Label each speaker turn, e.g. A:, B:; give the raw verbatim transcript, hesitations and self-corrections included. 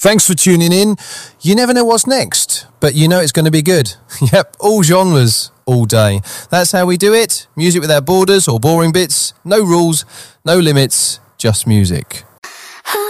A: Thanks for tuning in. You never know what's next, but you know it's going to be good. Yep, all genres, all day. That's how we do it. Music without borders or boring bits. No rules, no limits, just music.